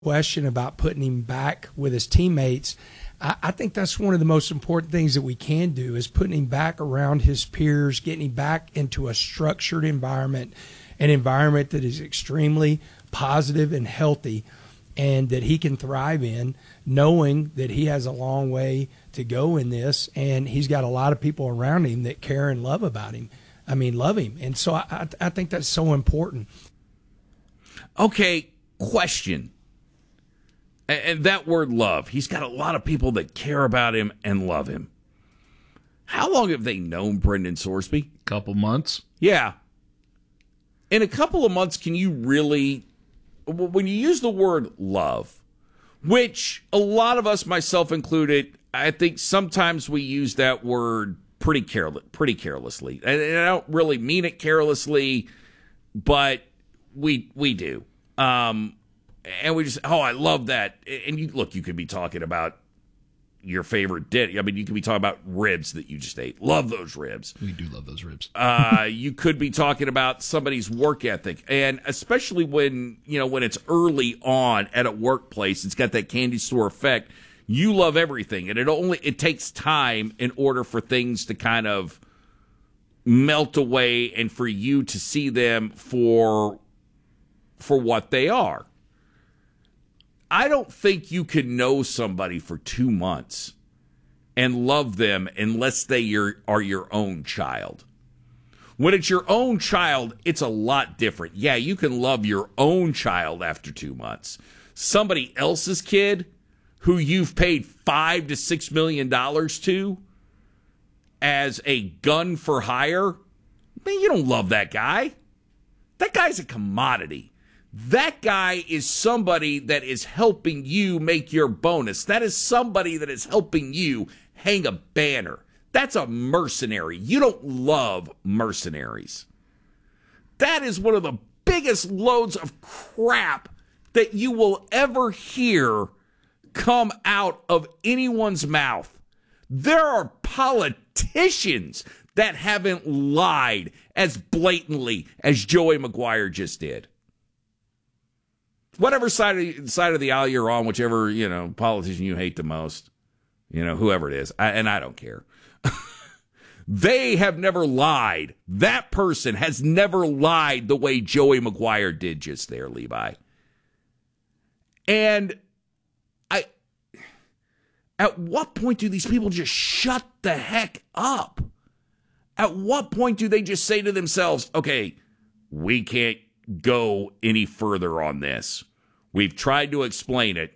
question about putting him back with his teammates, I think that's one of the most important things that we can do is putting him back around his peers, getting him back into a structured environment, an environment that is extremely positive and healthy and that he can thrive in, knowing that he has a long way to go in this and he's got a lot of people around him that care and love about him. Love him. And so I think that's so important. Okay, question. And that word love, he's got a lot of people that care about him and love him. How long have they known Brendan Sorsby? Couple months. Yeah. In a couple of months, can you really, when you use the word love, which a lot of us, myself included, I think sometimes we use that word pretty carelessly. And I don't really mean it carelessly, but we do. And we just, I love that. And you could be talking about your favorite dish. You could be talking about ribs that you just ate. Love those ribs. We do love those ribs. You could be talking about somebody's work ethic. And especially when it's early on at a workplace, it's got that candy store effect. You love everything. And it takes time in order for things to kind of melt away and for you to see them for what they are. I don't think you can know somebody for 2 months and love them unless they are your own child. When it's your own child, it's a lot different. Yeah, you can love your own child after 2 months. Somebody else's kid who you've paid $5 to $6 million to as a gun for hire, man, you don't love that guy. That guy's a commodity. That guy is somebody that is helping you make your bonus. That is somebody that is helping you hang a banner. That's a mercenary. You don't love mercenaries. That is one of the biggest loads of crap that you will ever hear come out of anyone's mouth. There are politicians that haven't lied as blatantly as Joey Maguire just did. Whatever side of the aisle you're on, whichever, politician you hate the most, whoever it is, I don't care. They have never lied. That person has never lied the way Joey Maguire did just there, Levi. And at what point do these people just shut the heck up? At what point do they just say to themselves, okay, we can't go any further on this. We've tried to explain it,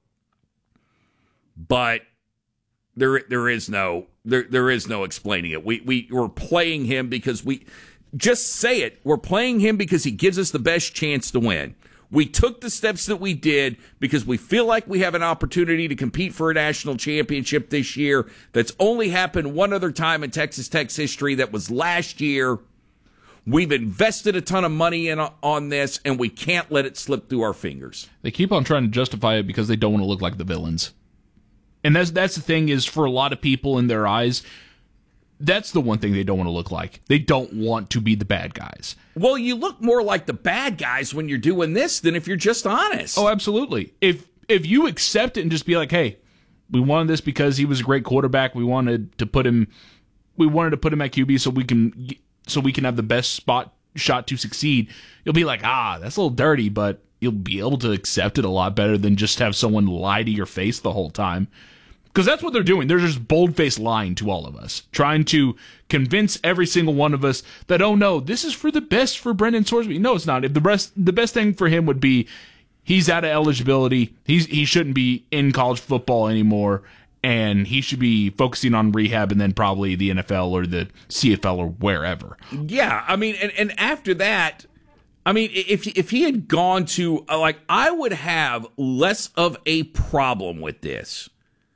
but there is no explaining it. We're playing him because we just say it. We're playing him because he gives us the best chance to win. We took the steps that we did because we feel like we have an opportunity to compete for a national championship this year. That's only happened one other time in Texas Tech's history. That was last year. We've invested a ton of money on this, and we can't let it slip through our fingers. They keep on trying to justify it because they don't want to look like the villains. And that's the thing is, for a lot of people in their eyes, that's the one thing they don't want to look like. They don't want to be the bad guys. Well, you look more like the bad guys when you're doing this than if you're just honest. Oh, absolutely. If you accept it and just be like, hey, we wanted this because he was a great quarterback. We wanted to put him at QB so we can have the best shot to succeed. You'll be like, that's a little dirty, but you'll be able to accept it a lot better than just have someone lie to your face the whole time. Because that's what they're doing. They're just bold-faced lying to all of us, trying to convince every single one of us that, oh no, this is for the best for Brendan Sorsby. No, it's not. If the best thing for him would be he's out of eligibility, he shouldn't be in college football anymore, and he should be focusing on rehab and then probably the NFL or the CFL or wherever. Yeah, and after that, if he had gone to, I would have less of a problem with this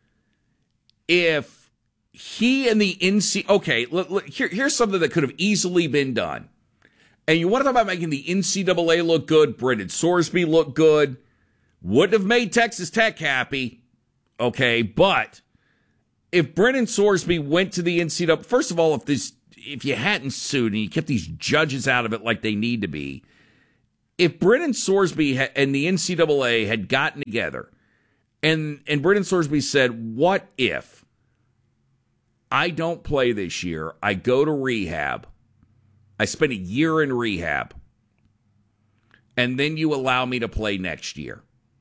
if he and the NC... Okay, here's something that could have easily been done. And you want to talk about making the NCAA look good, Brendan Sorsby look good, wouldn't have made Texas Tech happy. Okay, but if Brendan Sorsby went to the NCAA, first of all, if you hadn't sued and you kept these judges out of it like they need to be, if Brennan Sorsby and the NCAA had gotten together and Brennan Sorsby said, what if I don't play this year, I go to rehab, I spend a year in rehab, and then you allow me to play next year.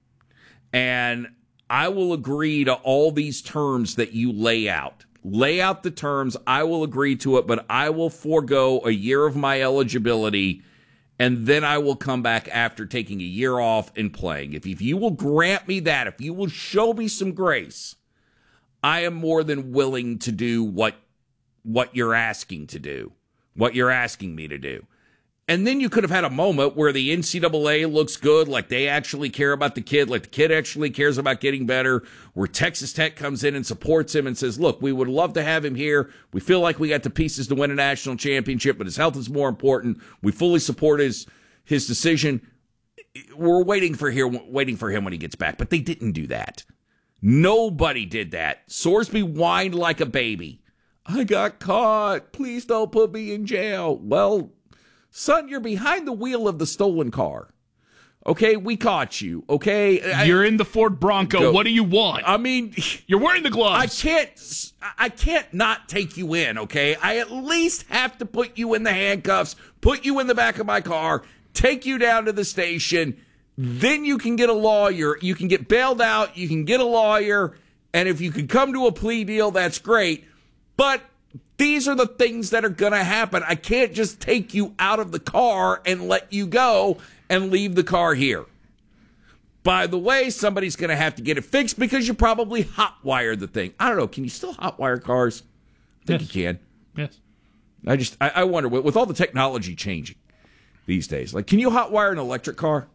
And I will agree to all these terms that you lay out. Lay out the terms, I will agree to it, but I will forego a year of my eligibility, and then I will come back after taking a year off and playing. If you will grant me that, if you will show me some grace, I am more than willing to do what you're asking to do, what you're asking me to do. And then you could have had a moment where the NCAA looks good, like they actually care about the kid, like the kid actually cares about getting better, where Texas Tech comes in and supports him and says, look, we would love to have him here. We feel like we got the pieces to win a national championship, but his health is more important. We fully support his decision. We're waiting for him when he gets back. But they didn't do that. Nobody did that. Sorsby whined like a baby. I got caught. Please don't put me in jail. Well, son, you're behind the wheel of the stolen car. Okay, we caught you. Okay, you're in the Ford Bronco. What do you want? I mean, you're wearing the gloves. I can't not take you in. Okay, I at least have to put you in the handcuffs, put you in the back of my car, take you down to the station. Then you can get a lawyer. You can get bailed out. You can get a lawyer, and if you can come to a plea deal, that's great. But these are the things that are going to happen. I can't just take you out of the car and let you go and leave the car here. By the way, somebody's going to have to get it fixed because you probably hot-wired the thing. I don't know. Can you still hot-wire cars? I think you can. Yes. I wonder, with all the technology changing these days, like, can you hot-wire an electric car?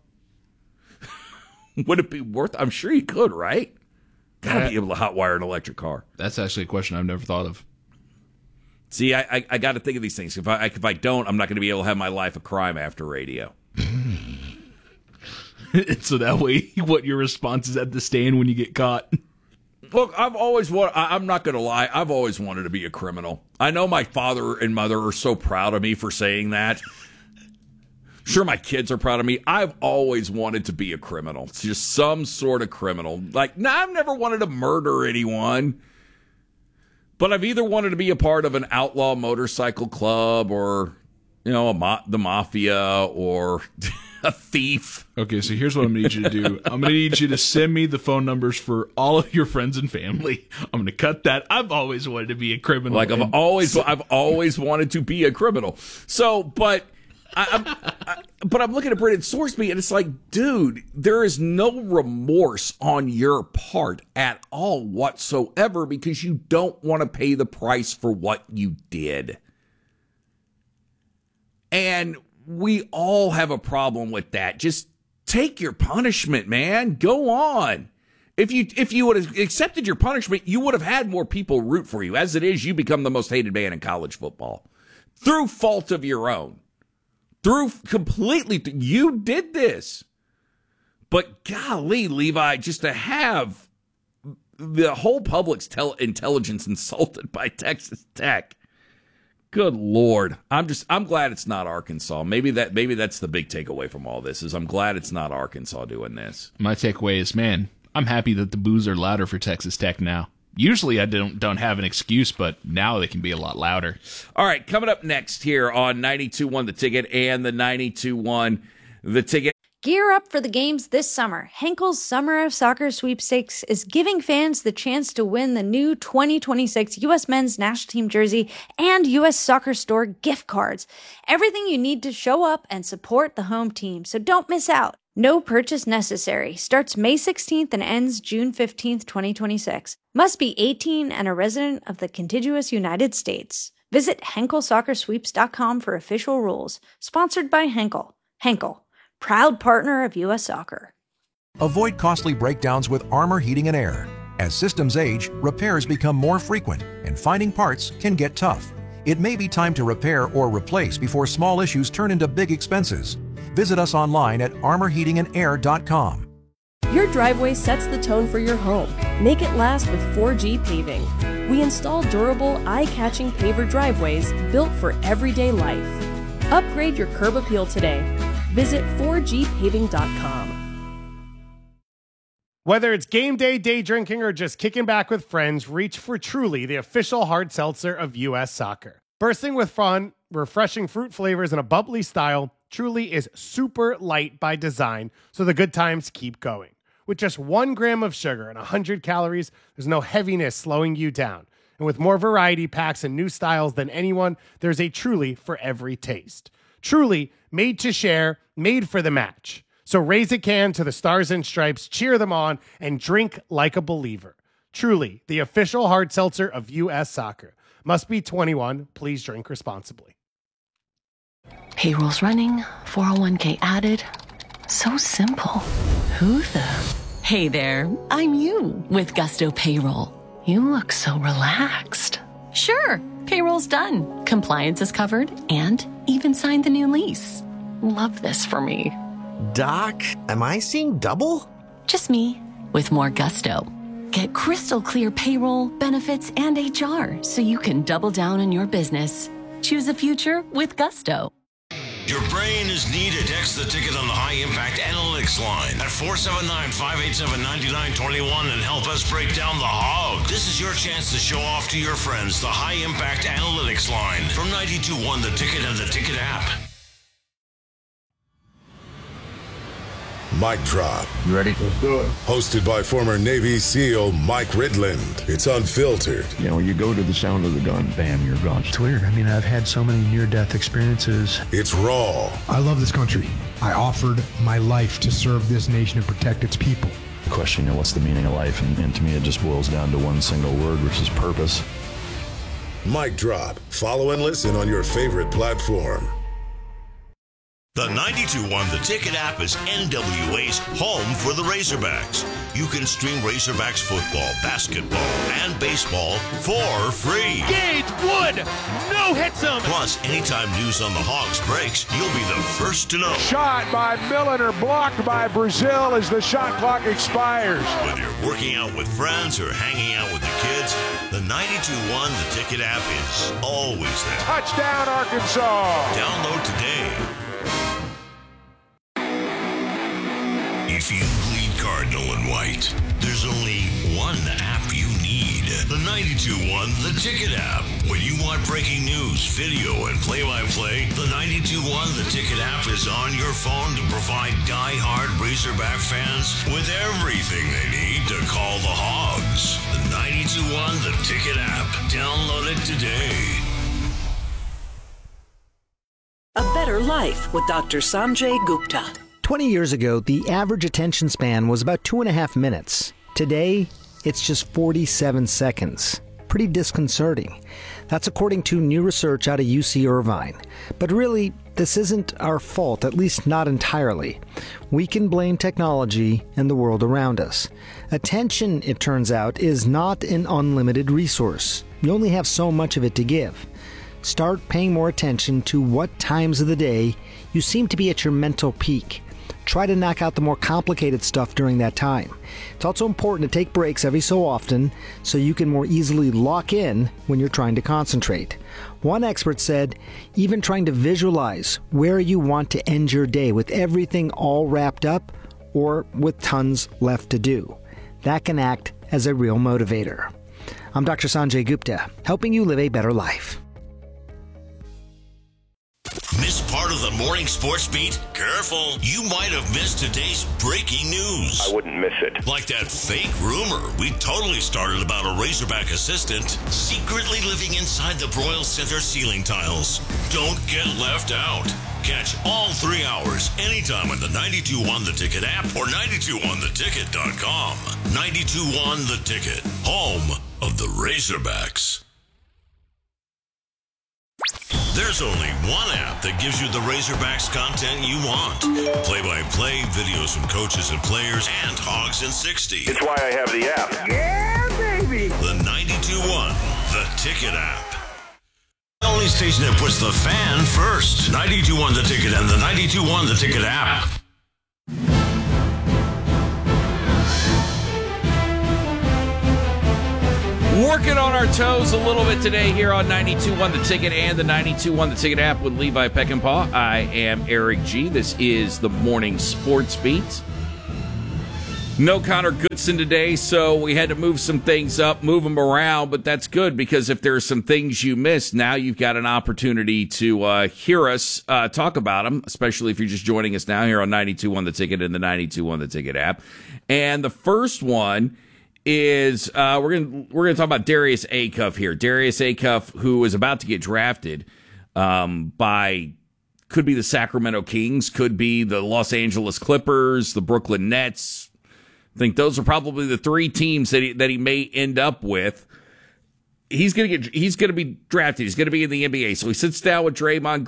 Would it be worth it? I'm sure you could, right? Gotta be able to hot-wire an electric car. That's actually a question I've never thought of. See, I got to think of these things. If I don't, I'm not going to be able to have my life a crime after radio. So that way, what your response is at the stand when you get caught. Look, I'm not going to lie. I've always wanted to be a criminal. I know my father and mother are so proud of me for saying that. Sure, my kids are proud of me. I've always wanted to be a criminal. It's just some sort of criminal. Like, I've never wanted to murder anyone. But I've either wanted to be a part of an outlaw motorcycle club or, the mafia or a thief. Okay, so here's what I'm going to need you to do. I'm going to need you to send me the phone numbers for all of your friends and family. I'm going to cut that. I've always wanted to be a criminal. Like, I've always wanted to be a criminal. So, but I'm looking at Brennan Sorsby, and it's like, dude, there is no remorse on your part at all whatsoever because you don't want to pay the price for what you did. And we all have a problem with that. Just take your punishment, man. Go on. If you would have accepted your punishment, you would have had more people root for you. As it is, you become the most hated man in college football through fault of your own. You did this. But golly, Levi, just to have the whole public's intelligence insulted by Texas Tech. Good Lord. I'm glad it's not Arkansas. Maybe that's the big takeaway from all this is I'm glad it's not Arkansas doing this. My takeaway is, man, I'm happy that the boos are louder for Texas Tech now. Usually I don't have an excuse, but now they can be a lot louder. All right, coming up next here on 92.1 The Ticket and the 92.1 The Ticket. Gear up for the games this summer. Henkel's Summer of Soccer Sweepstakes is giving fans the chance to win the new 2026 U.S. Men's National Team jersey and U.S. Soccer Store gift cards. Everything you need to show up and support the home team, so don't miss out. No purchase necessary. Starts May 16th and ends June 15th, 2026. Must be 18 and a resident of the contiguous United States. Visit HenkelSoccerSweeps.com for official rules. Sponsored by Henkel. Henkel, proud partner of U.S. Soccer. Avoid costly breakdowns with Armor Heating and Air. As systems age, repairs become more frequent, and finding parts can get tough. It may be time to repair or replace before small issues turn into big expenses. Visit us online at armorheatingandair.com. Your driveway sets the tone for your home. Make it last with 4G Paving. We install durable, eye-catching paver driveways built for everyday life. Upgrade your curb appeal today. Visit 4gpaving.com. Whether it's game day, day drinking, or just kicking back with friends, reach for Truly, the official hard seltzer of U.S. Soccer. Bursting with fun, refreshing fruit flavors, and a bubbly style, Truly is super light by design, so the good times keep going. With just 1 gram of sugar and 100 calories, there's no heaviness slowing you down. And with more variety packs and new styles than anyone, there's a Truly for every taste. Truly, made to share, made for the match. So raise a can to the Stars and Stripes, cheer them on, and drink like a believer. Truly, the official hard seltzer of U.S. Soccer. Must be 21. Please drink responsibly. Payroll's running, 401k added. So simple. Who the? Hey there, I'm you with Gusto Payroll. You look so relaxed. Sure, payroll's done. Compliance is covered and even signed the new lease. Love this for me. Doc, am I seeing double? Just me with more gusto. Get crystal clear payroll, benefits, and HR so you can double down on your business. Choose a future with Gusto. Your brain is needed. Text the ticket on the High Impact Analytics line at 479-587-9921 and help us break down the hog. This is your chance to show off to your friends the High Impact Analytics line from 92.1 The Ticket and the Ticket app. Mic Drop. You ready? Let's do it. Hosted by former Navy SEAL Mike Ridland. It's unfiltered. You know, you go to the sound of the gun, bam, you're gone. It's weird. I mean, I've had so many near-death experiences. It's raw. I love this country. I offered my life to serve this nation and protect its people. The question, you know, what's the meaning of life? And to me, it just boils down to one single word, which is purpose. Mic Drop. Follow and listen on your favorite platform. The 92.1 The Ticket app is NWA's home for the Razorbacks. You can stream Razorbacks football, basketball, and baseball for free. Gage Wood, no hits him. Plus, anytime news on the Hogs breaks, you'll be the first to know. Shot by Milliner, blocked by Brazil as the shot clock expires. Whether you're working out with friends or hanging out with the kids, the 92.1 The Ticket app is always there. Touchdown, Arkansas. Download today. If you bleed Cardinal and White, there's only one app you need. The 92.1 The Ticket app. When you want breaking news, video, and play-by-play, the 92.1 The Ticket app is on your phone to provide die-hard Razorback fans with everything they need to call the Hogs. The 92.1 The Ticket app. Download it today. A Better Life with Dr. Sanjay Gupta. 20 years ago, the average attention span was about 2.5 minutes. Today, it's just 47 seconds. Pretty disconcerting. That's according to new research out of UC Irvine. But really, this isn't our fault, at least not entirely. We can blame technology and the world around us. Attention, it turns out, is not an unlimited resource. You only have so much of it to give. Start paying more attention to what times of the day you seem to be at your mental peak. Try to knock out the more complicated stuff during that time. It's also important to take breaks every so often so you can more easily lock in when you're trying to concentrate. One expert said, even trying to visualize where you want to end your day with everything all wrapped up or with tons left to do. That can act as a real motivator. I'm Dr. Sanjay Gupta, helping you live a better life. Miss part of the morning sports beat? Careful, you might have missed today's breaking news. I wouldn't miss it. Like that fake rumor we totally started about a Razorback assistant secretly living inside the Broyles Center ceiling tiles. Don't get left out. Catch all 3 hours anytime on the 92.1 The Ticket app or 92.1theticket.com. 92.1 The Ticket, home of the Razorbacks. There's only one app that gives you the Razorbacks content you want. Play-by-play, videos from coaches and players, and Hogs in 60. It's why I have the app. Yeah, baby! The 92.1 The Ticket app. The only station that puts the fan first. 92.1 The Ticket and the 92.1 The Ticket app. Working on our toes a little bit today here on 92.1 The Ticket and the 92.1 The Ticket app with Levi Peckinpah. I am Eric G. This is the Morning Sports Beat. No Connor Goodson today, so we had to move some things up, move them around, but that's good because if there are some things you missed, now you've got an opportunity to hear us talk about them, especially if you're just joining us now here on 92.1 The Ticket and the 92.1 The Ticket app. And the first one is we're gonna talk about Darius Acuff here. Darius Acuff, who is about to get drafted by could be the Sacramento Kings, could be the Los Angeles Clippers, the Brooklyn Nets. I think those are probably the three teams that he may end up with. He's gonna be drafted. He's gonna be in the NBA. So he sits down with Draymond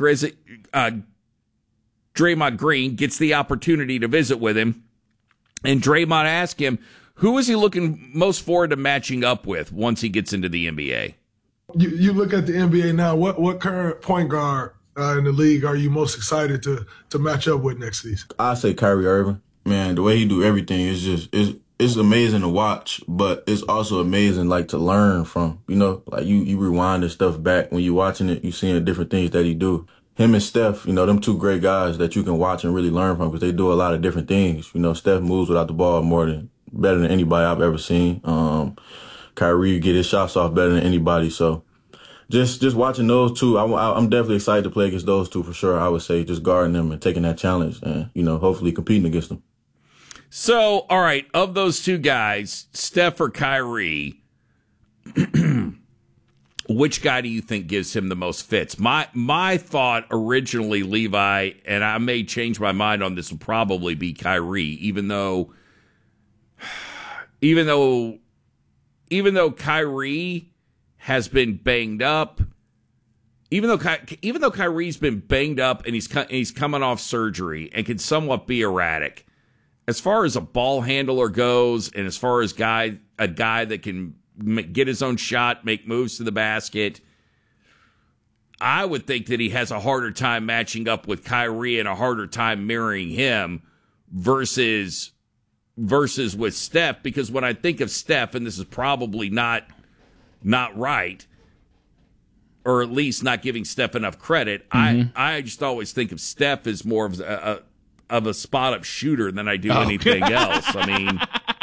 Green, gets the opportunity to visit with him, and Draymond asks him, who is he looking most forward to matching up with once he gets into the NBA? You look at the NBA now. What current point guard in the league are you most excited to match up with next season? I say Kyrie Irving. Man, the way he do everything is just it's amazing to watch, but it's also amazing like to learn from. You know, like you rewind this stuff back when you're watching it, you seeing the different things that he do. Him and Steph, you know, them two great guys that you can watch and really learn from because they do a lot of different things. You know, Steph moves without the ball better than anybody I've ever seen. Kyrie get his shots off better than anybody. So just watching those two, I'm definitely excited to play against those two for sure. I would say just guarding them and taking that challenge and, you know, hopefully competing against them. So, all right, of those two guys, Steph or Kyrie, which guy do you think gives him the most fits? My thought originally, Levi, and I may change my mind on this, will probably be Kyrie, even though Kyrie has been banged up, even though Kyrie's been banged up and he's coming off surgery and can somewhat be erratic, as far as a ball handler goes, and as far as a guy that can get his own shot, make moves to the basket, I would think that he has a harder time matching up with Kyrie and a harder time mirroring him versus with Steph, because when I think of Steph, and this is probably not right, or at least not giving Steph enough credit, I just always think of Steph as more of a spot-up shooter than I do anything else. I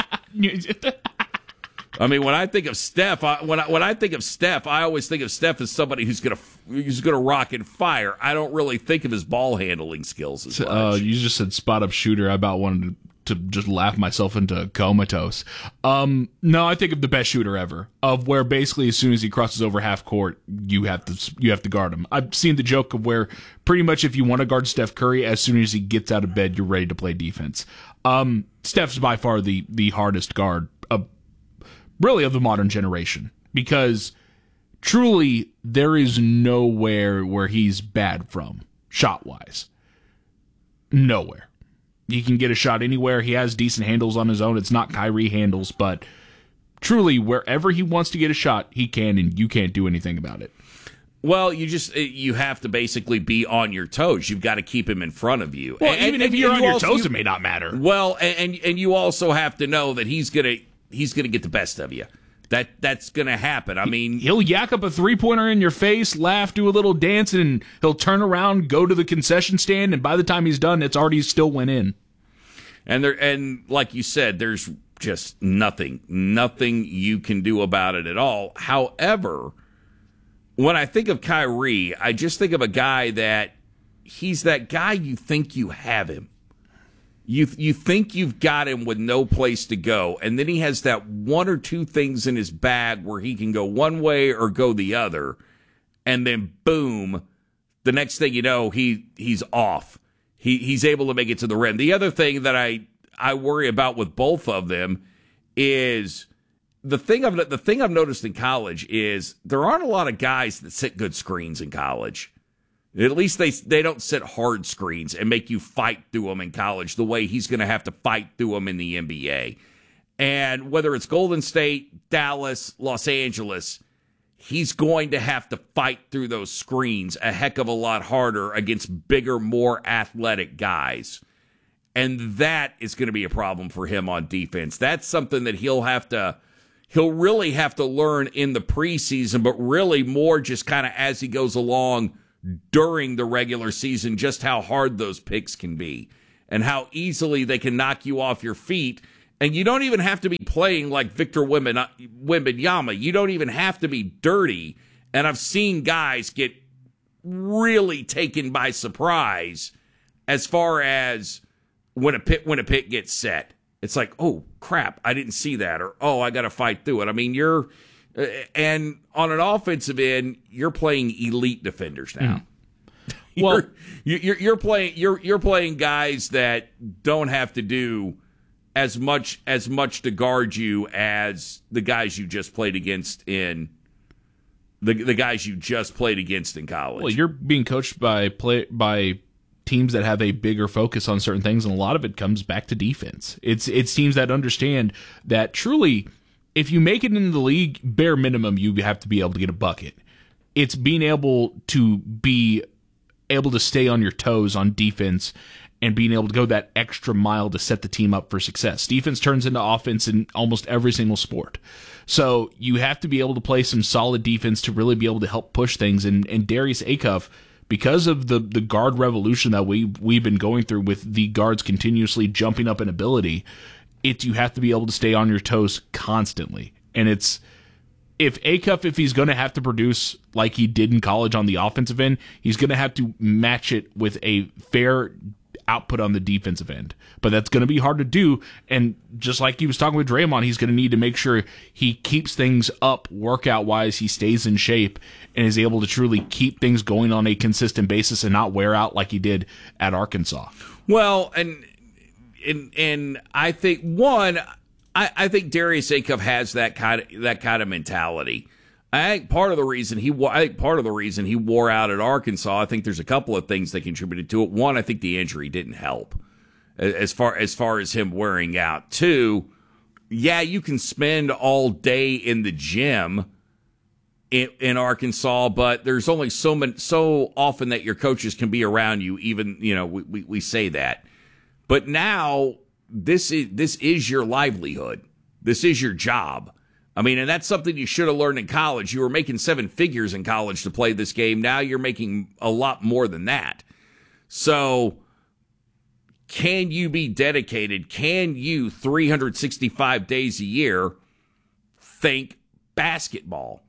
mean, when I think of Steph, when I think of Steph, I always think of Steph as somebody who's gonna rock and fire. I don't really think of his ball handling skills as much. You just said spot-up shooter. I about wanted to just laugh myself into comatose. No, I think of the best shooter ever, of where basically as soon as he crosses over half court, you have to guard him. I've seen the joke of where pretty much if you want to guard Steph Curry, as soon as he gets out of bed, you're ready to play defense. Steph's by far the hardest guard really of the modern generation, because truly there is nowhere where he's bad from shot-wise. Nowhere. He can get a shot anywhere. He has decent handles on his own. It's not Kyrie handles, but truly, wherever he wants to get a shot, he can, and you can't do anything about it. Well, you have to basically be on your toes. You've got to keep him in front of you. Well, even if you're on your toes, it may not matter. Well, and you also have to know that he's gonna get the best of you. That's gonna happen. I mean, he'll yak up a 3-pointer in your face, laugh, do a little dance, and he'll turn around, go to the concession stand, and by the time he's done, it's already still went in. And like you said, there's just nothing you can do about it at all. However, when I think of Kyrie, I just think of a guy that he's that guy you think you have him. You think you've got him with no place to go, and then he has that one or two things in his bag where he can go one way or go the other, and then boom, the next thing you know, he's off. He's able to make it to the rim. The other thing that I worry about with both of them is the thing I've noticed in college is there aren't a lot of guys that set good screens in college. At least they don't set hard screens and make you fight through them in college the way he's going to have to fight through them in the NBA. And whether it's Golden State, Dallas, Los Angeles, he's going to have to fight through those screens a heck of a lot harder against bigger, more athletic guys. And that is going to be a problem for him on defense. That's something that he'll have to he'll really have to learn in the preseason, but really more just kind of as he goes along during the regular season, just how hard those picks can be and how easily they can knock you off your feet. And you don't even have to be playing like Victor Wembanyama. You don't even have to be dirty. And I've seen guys get really taken by surprise as far as when a pick gets set. It's like, oh, crap, I didn't see that. Or, oh, I got to fight through it. I mean, and on an offensive end, you're playing elite defenders now. Well, you're playing guys that don't have to do as much to guard you as the guys you just played against in the guys you just played against in college. Well, you're being coached by teams that have a bigger focus on certain things, and a lot of it comes back to defense. It's teams that understand that truly, if you make it into the league, bare minimum, you have to be able to get a bucket. It's being able to stay on your toes on defense and being able to go that extra mile to set the team up for success. Defense turns into offense in almost every single sport. So you have to be able to play some solid defense to really be able to help push things. And Darius Acuff, because of the guard revolution that we've been going through with the guards continuously jumping up in ability, you have to be able to stay on your toes constantly. And if Acuff, if he's going to have to produce like he did in college on the offensive end, he's going to have to match it with a fair output on the defensive end. But that's going to be hard to do. And just like he was talking with Draymond, he's going to need to make sure he keeps things up workout-wise, he stays in shape, and is able to truly keep things going on a consistent basis and not wear out like he did at Arkansas. Well, and I think I think Darius Acuff has that kind of mentality. I think part of the reason he wore out at Arkansas, I think there's a couple of things that contributed to it. One, I think the injury didn't help as far as him wearing out. Two, yeah, you can spend all day in the gym in Arkansas, but there's only so often that your coaches can be around you. Even we say that, but now this is your livelihood. This is your job. I mean, and that's something you should have learned in college. You were making 7 figures in college to play this game. Now you're making a lot more than that. So can you be dedicated? Can you 365 days a year think basketball?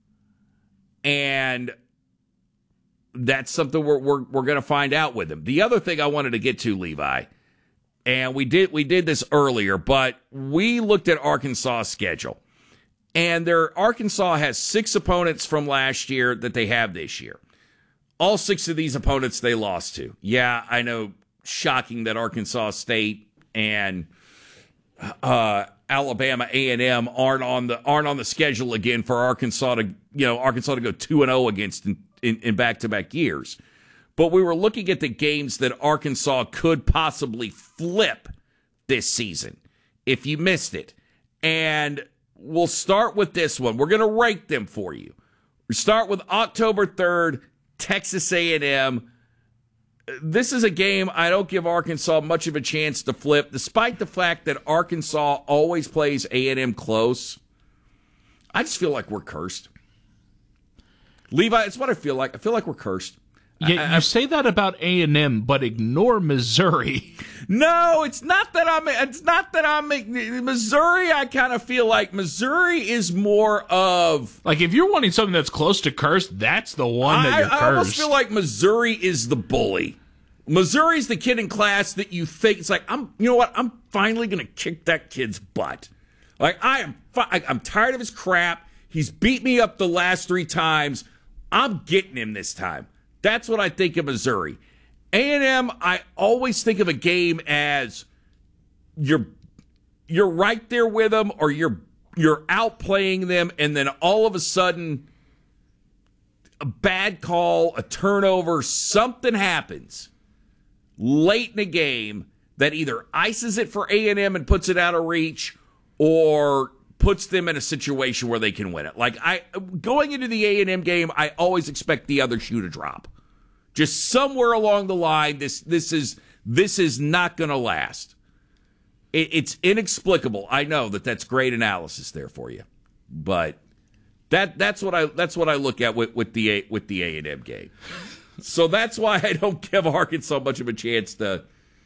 And that's something we're going to find out with him. The other thing I wanted to get to, Levi, and we did this earlier, but we looked at Arkansas' schedule. And Arkansas has 6 opponents from last year that they have this year. All 6 of these opponents they lost to. Yeah, I know, shocking that Arkansas State and Alabama A&M aren't on the schedule again for Arkansas to go 2-0 against in back-to-back years. But we were looking at the games that Arkansas could possibly flip this season if you missed it. And we'll start with this one. We're going to rank them for you. We start with October 3rd, Texas A&M. This is a game I don't give Arkansas much of a chance to flip, despite the fact that Arkansas always plays A&M close. I just feel like we're cursed. Levi, it's what I feel like. I feel like we're cursed. Yeah, you say that about A&M, but ignore Missouri. No, it's not that I'm Missouri. I kind of feel like Missouri is more of like if you're wanting something that's close to cursed, that's the one that you're cursed. I almost feel like Missouri is the bully. Missouri's the kid in class that you think it's like I'm finally gonna kick that kid's butt. Like I'm tired of his crap. He's beat me up the last 3 times. I'm getting him this time. That's what I think of Missouri. A&M, I always think of a game as you're right there with them, or you're outplaying them, and then all of a sudden, a bad call, a turnover, something happens late in the game that either ices it for A&M and puts it out of reach, or puts them in a situation where they can win it. Like going into the A&M game, I always expect the other shoe to drop. Just somewhere along the line, this is not going to last. It's inexplicable. I know that's great analysis there for you. But that's what I look at with the A&M game. So that's why I don't give Arkansas much of a chance to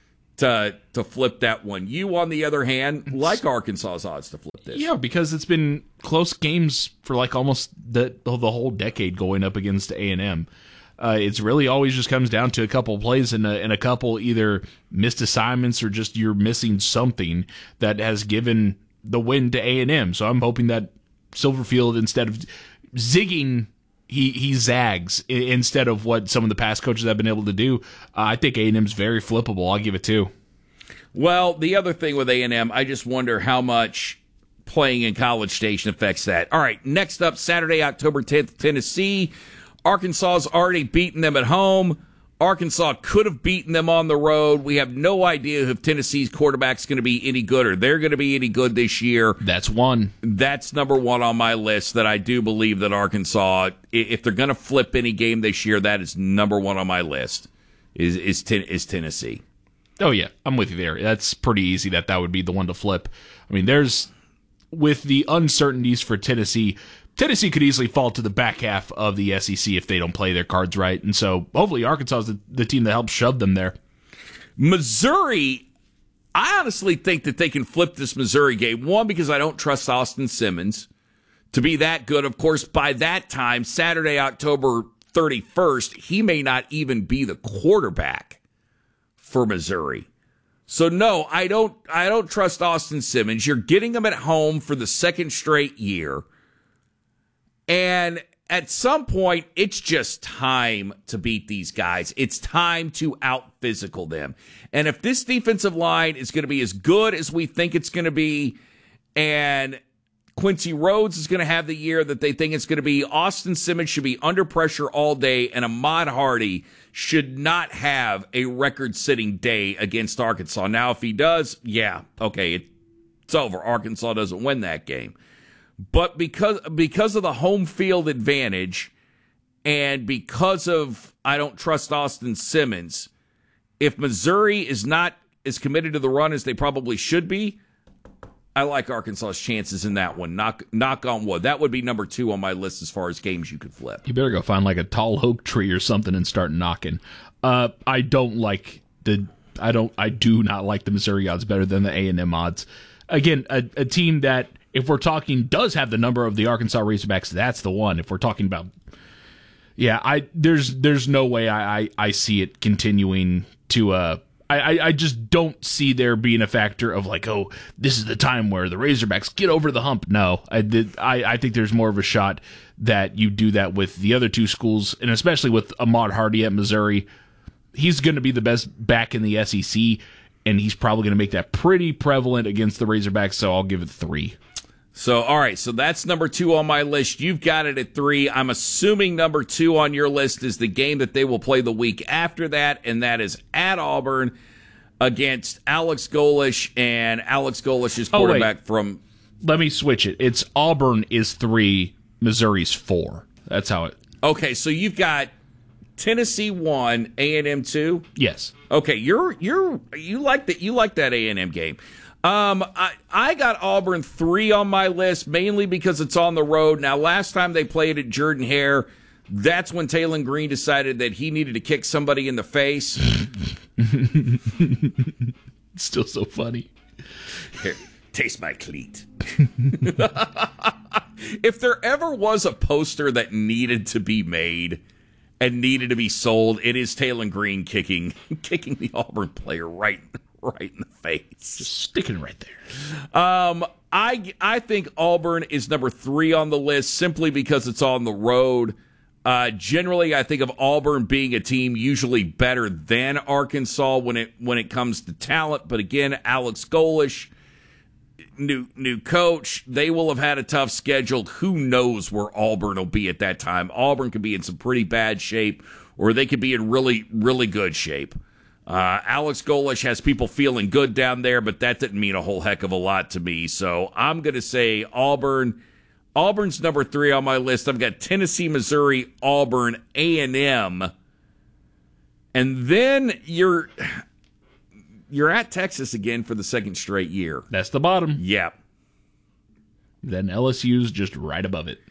flip that one. You, on the other hand, like Arkansas's odds to flip this. Yeah, because it's been close games for like almost the whole decade going up against A&M. It's really always just comes down to a couple of plays and a couple either missed assignments or just you're missing something that has given the win to A&M. So I'm hoping that Silverfield, instead of zigging, he zags instead of what some of the past coaches have been able to do. I think A&M's very flippable. I'll give it 2. Well, the other thing with A&M, I just wonder how much playing in College Station affects that. All right, next up, Saturday, October 10th, Tennessee. Arkansas's already beaten them at home. Arkansas could have beaten them on the road. We have no idea if Tennessee's quarterback's going to be any good or they're going to be any good this year. That's one. That's number one on my list, that I do believe that Arkansas, if they're going to flip any game this year, that is number one on my list, is Tennessee. Oh, yeah, I'm with you there. That's pretty easy that would be the one to flip. I mean, with the uncertainties for Tennessee could easily fall to the back half of the SEC if they don't play their cards right. And so hopefully Arkansas is the team that helps shove them there. Missouri, I honestly think that they can flip this Missouri game. One, because I don't trust Austin Simmons to be that good. Of course, by that time, Saturday, October 31st, he may not even be the quarterback for Missouri. So no, I don't trust Austin Simmons. You're getting him at home for the second straight year. And at some point, it's just time to beat these guys. It's time to out-physical them. And if this defensive line is going to be as good as we think it's going to be, and Quincy Rhodes is going to have the year that they think it's going to be, Austin Simmons should be under pressure all day, and Ahmad Hardy should not have a record-setting day against Arkansas. Now, if he does, yeah, okay, it's over. Arkansas doesn't win that game. But because of the home field advantage and because of I don't trust Austin Simmons, if Missouri is not as committed to the run as they probably should be, I like Arkansas's chances in that one. Knock on wood. That would be number 2 on my list as far as games you could flip. You better go find like a tall oak tree or something and start knocking. I do not like the Missouri odds better than the A&M odds. Again, a team that, if we're talking, does have the number of the Arkansas Razorbacks, that's the one. If we're talking about, there's no way I see it continuing to. I just don't see there being a factor of like, oh, this is the time where the Razorbacks get over the hump. No, I think there's more of a shot that you do that with the other two schools, and especially with Ahmad Hardy at Missouri. He's going to be the best back in the SEC, and he's probably going to make that pretty prevalent against the Razorbacks, so I'll give it 3. So, all right, so that's number 2 on my list. You've got it at 3. I'm assuming number 2 on your list is the game that they will play the week after that, and that is at Auburn against Alex Golesh, and Alex Golesh's quarterback from... Let me switch it. It's Auburn is 3, Missouri's 4. That's how it... Okay, so you've got Tennessee 1, A&M 2? Yes. Okay, you like that A&M game. I got Auburn 3 on my list, mainly because it's on the road. Now, last time they played at Jordan-Hare, that's when Taylon Green decided that he needed to kick somebody in the face. It's still so funny. Here, taste my cleat. If there ever was a poster that needed to be made and needed to be sold, it is Taylon Green kicking the Auburn player right in the face. Just sticking right there. I think Auburn is number 3 on the list simply because it's on the road. Generally, I think of Auburn being a team usually better than Arkansas when it comes to talent. But again, Alex Golesh, new coach, they will have had a tough schedule. Who knows where Auburn will be at that time? Auburn could be in some pretty bad shape, or they could be in really, really good shape. Alex Golesh has people feeling good down there, but that didn't mean a whole heck of a lot to me. So I'm going to say Auburn. Auburn's number 3 on my list. I've got Tennessee, Missouri, Auburn, A&M. And then you're at Texas again for the second straight year. That's the bottom. Yeah. then LSU's just right above it.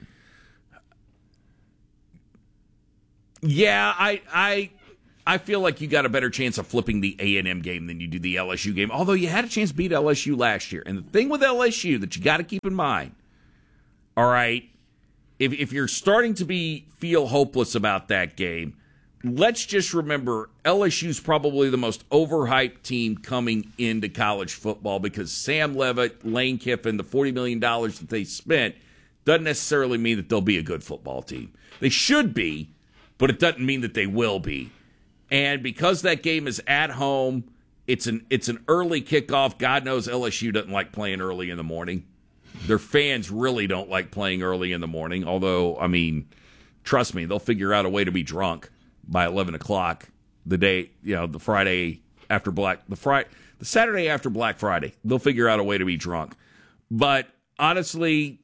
Yeah, I feel like you got a better chance of flipping the A&M game than you do the LSU game, although you had a chance to beat LSU last year. And the thing with LSU that you got to keep in mind, all right, if you're starting to feel hopeless about that game, let's just remember LSU's probably the most overhyped team coming into college football because Sam Leavitt, Lane Kiffin, the $40 million that they spent doesn't necessarily mean that they'll be a good football team. They should be, but it doesn't mean that they will be. And because that game is at home, it's an early kickoff. God knows LSU doesn't like playing early in the morning. Their fans really don't like playing early in the morning, although, I mean, trust me, they'll figure out a way to be drunk by 11 o'clock the day, the Saturday after Black Friday. They'll figure out a way to be drunk. But honestly,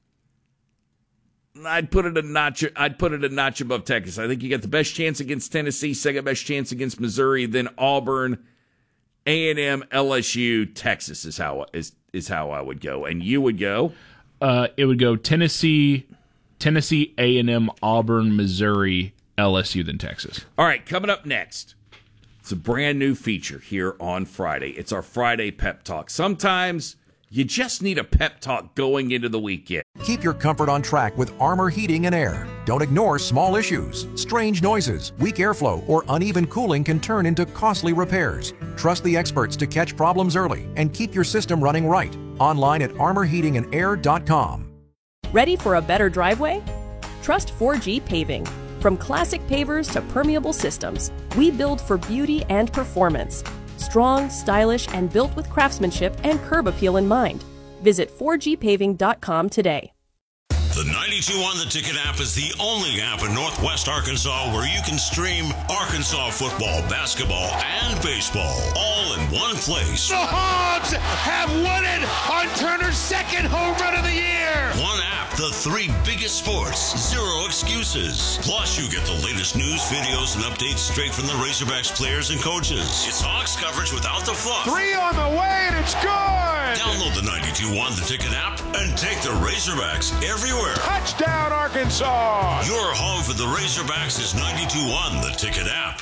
I'd put it a notch above Texas. I think you got the best chance against Tennessee, second best chance against Missouri, then Auburn, A&M, LSU, Texas is how I would go. And you would go? It would go Tennessee, A&M, Auburn, Missouri, LSU, then Texas. All right, coming up next, it's a brand new feature here on Friday. It's our Friday Pep Talk. Sometimes you just need a pep talk going into the weekend. Keep your comfort on track with Armor Heating and Air. Don't ignore small issues. Strange noises, weak airflow, or uneven cooling can turn into costly repairs. Trust the experts to catch problems early and keep your system running right. Online at armorheatingandair.com. Ready for a better driveway? Trust 4G Paving. From classic pavers to permeable systems, we build for beauty and performance. Strong, stylish, and built with craftsmanship and curb appeal in mind. Visit 4gpaving.com today. The 92.1 The Ticket app is the only app in Northwest Arkansas where you can stream Arkansas football, basketball, and baseball all in one place. The Hogs have won it on Turner's second home run of the year. One app, the three biggest sports, zero excuses. Plus, you get the latest news, videos, and updates straight from the Razorbacks players and coaches. It's Hogs coverage without the fluff. 3 on the way, and it's good. Download the 92.1 The Ticket app and take the Razorbacks everywhere. Touchdown, Arkansas! Your home for the Razorbacks is 92.1 The Ticket app.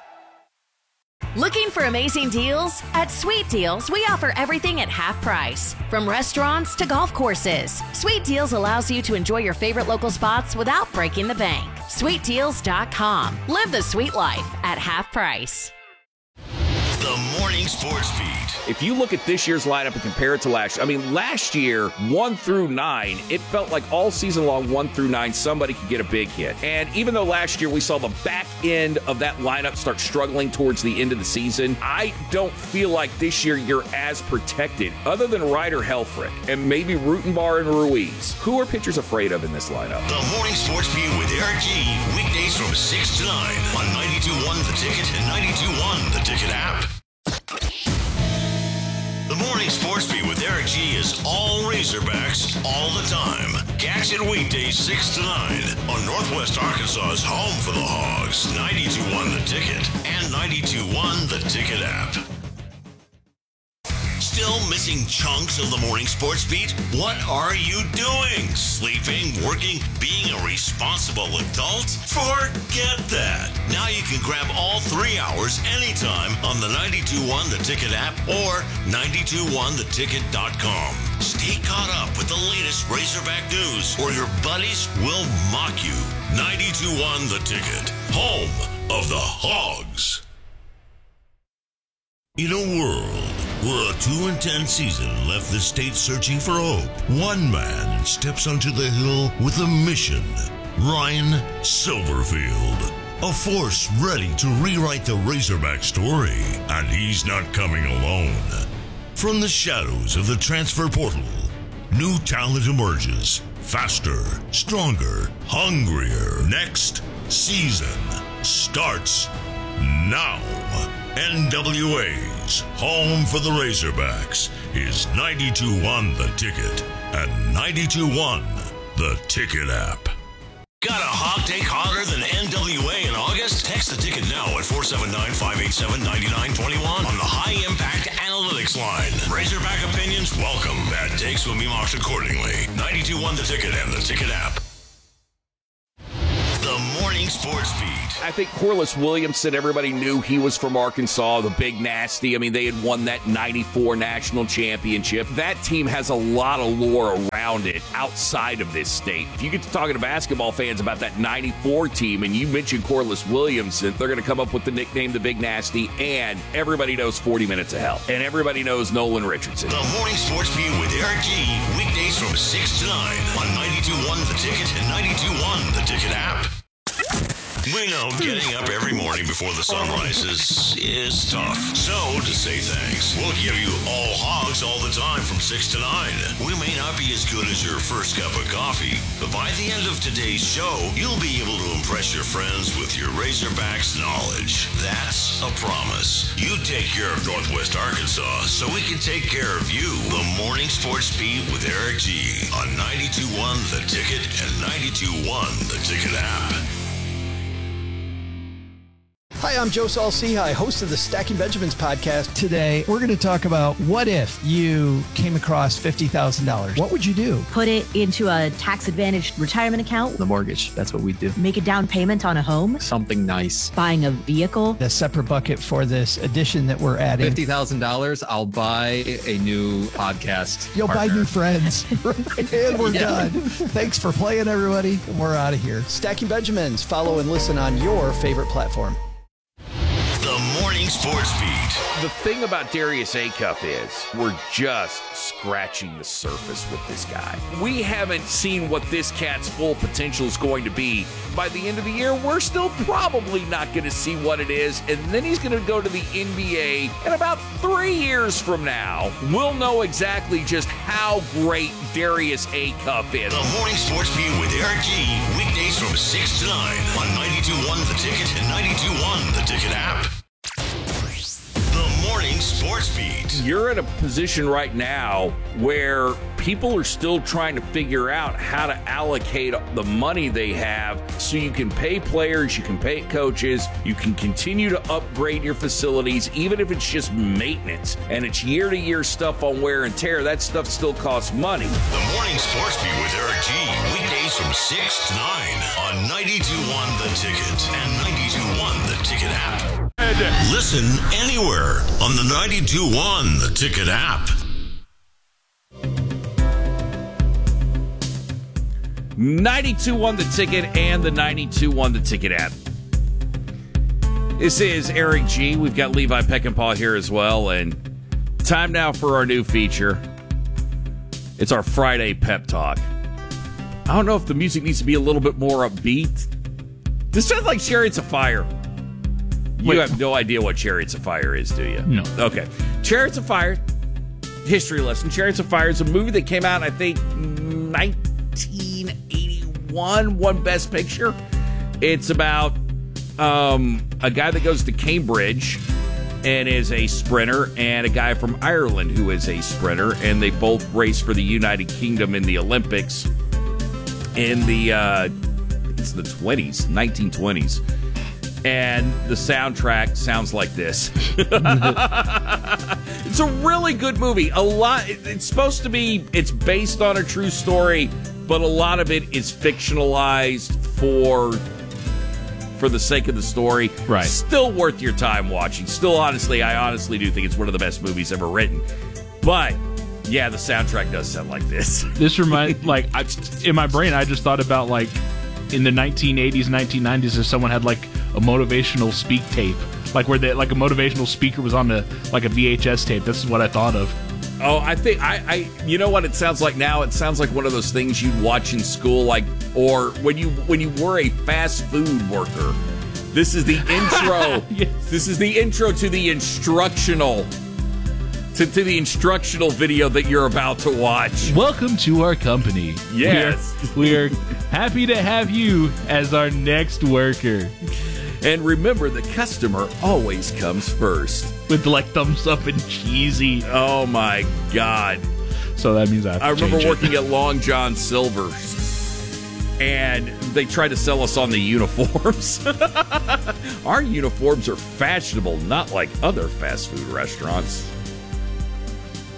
Looking for amazing deals? At Sweet Deals, we offer everything at half price. From restaurants to golf courses, Sweet Deals allows you to enjoy your favorite local spots without breaking the bank. SweetDeals.com. Live the sweet life at half price. The Morning Sports Beat. If you look at this year's lineup and compare it to last year, last year, 1 through 9, it felt like all season long, 1 through 9, somebody could get a big hit. And even though last year we saw the back end of that lineup start struggling towards the end of the season, I don't feel like this year you're as protected, other than Ryder Helfrich and maybe Rutenbar and Ruiz. Who are pitchers afraid of in this lineup? The Morning Sports Beat with Eric G. Weekdays from 6 to 9 on 92.1 The Ticket and 92.1 The Ticket app. The Morning Sports Beat with Eric G. is all Razorbacks all the time. Catch it weekdays 6 to 9 on Northwest Arkansas's home for the Hogs, 92.1 The Ticket and 92.1 The Ticket app. Still missing chunks of the Morning Sports Beat? What are you doing? Sleeping, working, being a responsible adult? Forget that. Now you can grab all 3 hours anytime on the 92.1 The Ticket app or 92.1theticket.com. Stay caught up with the latest Razorback news or your buddies will mock you. 92.1 The Ticket, home of the Hogs. In a world where a 2-10 season left the state searching for hope, one man steps onto the hill with a mission. Ryan Silverfield, a force ready to rewrite the Razorback story, and he's not coming alone. From the shadows of the transfer portal, new talent emerges, faster, stronger, hungrier. Next season starts now. NWA's home for the Razorbacks is 92.1 The Ticket and 92.1 The Ticket app. Got a hog take hotter than NWA in August? Text the ticket now at 479-587-9921 on the high-impact analytics Analytics Line. Razorback opinions welcome. Bad takes will be marked accordingly. 92.1 The Ticket and The Ticket app. The Morning Sports Beat. I think Corliss Williamson, everybody knew he was from Arkansas, the Big Nasty. I mean, they had won that 94 national championship. That team has a lot of lore around it outside of this state. If you get to talking to basketball fans about that 94 team and you mention Corliss Williamson, they're going to come up with the nickname the Big Nasty, and everybody knows 40 Minutes of Hell. And everybody knows Nolan Richardson. The Morning Sports Beat with Eric G. Weekdays from 6 to 9 on 92.1 The Ticket and 92.1 The Ticket app. We know getting up every morning before the sun rises is tough. So, to say thanks, we'll give you all hogs all the time from 6 to 9. We may not be as good as your first cup of coffee, but by the end of today's show, you'll be able to impress your friends with your Razorbacks knowledge. That's a promise. You take care of Northwest Arkansas so we can take care of you. The Morning Sports Beat with Eric G. on 92.1 The Ticket and 92.1 The Ticket app. Hi, I'm Joe Saul-Sehy, host of the Stacking Benjamins podcast. Today, we're going to talk about what if you came across $50,000? What would you do? Put it into a tax-advantaged retirement account. The mortgage, that's what we do. Make a down payment on a home. Something nice. Buying a vehicle. A separate bucket for this addition that we're adding. $50,000, I'll buy a new podcast You'll partner. buy new friends. And we're done. Thanks for playing, everybody. We're out of here. Stacking Benjamins. Follow and listen on your favorite platform. The Morning Sports Beat. The thing about Darius Acuff is we're just scratching the surface with this guy. We haven't seen what this cat's full potential is going to be. By the end of the year, we're still probably not going to see what it is, and then he's going to go to the NBA, and about 3 years from now, we'll know exactly just how great Darius Acuff is. The Morning Sports Beat with Eric G. Weekdays from 6 to 9 on 92.1 The Ticket and 92.1 The Ticket app. The Morning Sports Beat. You're in a position right now where people are still trying to figure out how to allocate the money they have so you can pay players, you can pay coaches, you can continue to upgrade your facilities, even if it's just maintenance and it's year-to-year stuff on wear and tear. That stuff still costs money. The Morning Sports Beat with Eric G. Weekdays from 6 to 9 on 92.1 The Ticket and 92.1 The Ticket app. Listen anywhere on the 92.1 The Ticket app. 92.1 The Ticket and the 92.1 The Ticket app. This is Eric G. We've got Levi Peckinpah here as well, and time now for our new feature. It's our Friday Pep Talk. I don't know if the music needs to be a little bit more upbeat. This sounds like Chariots of Fire. You have no idea what Chariots of Fire is, do you? No. Okay. Chariots of Fire, history lesson. Chariots of Fire is a movie that came out, I think, 1981, won Best Picture. It's about a guy that goes to Cambridge and is a sprinter, and a guy from Ireland who is a sprinter, and they both race for the United Kingdom in the Olympics in the it's the 1920s. And the soundtrack sounds like this. It's a really good movie. It's supposed to be, it's based on a true story, but a lot of it is fictionalized for the sake of the story. Right. Still worth your time watching. I honestly do think it's one of the best movies ever written. But yeah, the soundtrack does sound like this. This reminds, in my brain, I just thought about in the 1980s, 1990s, if someone had a motivational speak tape, where a motivational speaker was on a VHS tape. This is what I thought of. Oh, I think I you know what it sounds like now? It sounds like one of those things you'd watch in school, or when you were a fast food worker. This is the intro. Yes. This is the intro to the instructional to the instructional video that you're about to watch. Welcome to our company. Yes. We are happy to have you as our next worker. And remember, the customer always comes first. With thumbs up and cheesy. Oh my God. So that means I remember working at Long John Silver's, and they tried to sell us on the uniforms. Our uniforms are fashionable, not like other fast food restaurants.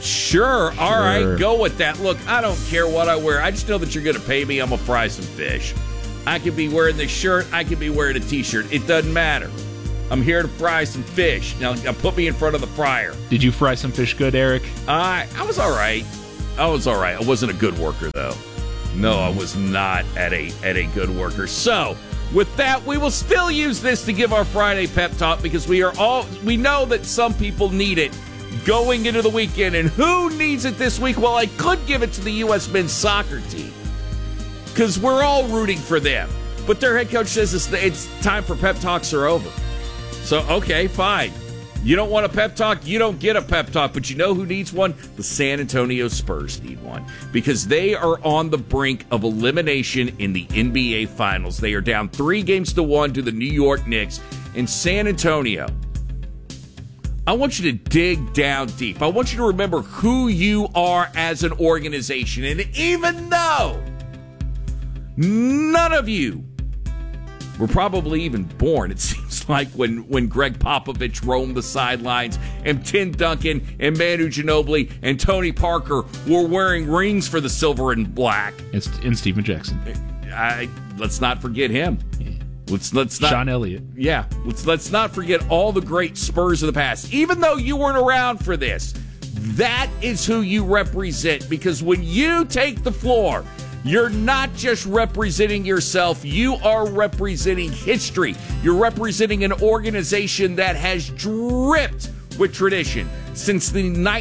Sure. All right. Go with that. Look, I don't care what I wear. I just know that you're going to pay me. I'm going to fry some fish. I could be wearing this shirt. I could be wearing a T-shirt. It doesn't matter. I'm here to fry some fish. Now, put me in front of the fryer. Did you fry some fish good, Eric? I was all right. I wasn't a good worker, though. No, I was not at a good worker. So, with that, we will still use this to give our Friday pep talk because we know that some people need it going into the weekend. And who needs it this week? Well, I could give it to the U.S. men's soccer team because we're all rooting for them. But their head coach says it's time for pep talks are over. So, okay, fine. You don't want a pep talk? You don't get a pep talk. But you know who needs one? The San Antonio Spurs need one because they are on the brink of elimination in the NBA Finals. They are down 3-1 to the New York Knicks. In San Antonio, I want you to dig down deep. I want you to remember who you are as an organization. And even though none of you were probably even born, it seems like, when Greg Popovich roamed the sidelines and Tim Duncan and Manu Ginobili and Tony Parker were wearing rings for the silver and black. And Steven Jackson. Let's not forget him. Let's not. Sean Elliott. Yeah. Let's not forget all the great Spurs of the past. Even though you weren't around for this, that is who you represent. Because when you take the floor, you're not just representing yourself, you are representing history. You're representing an organization that has dripped with tradition since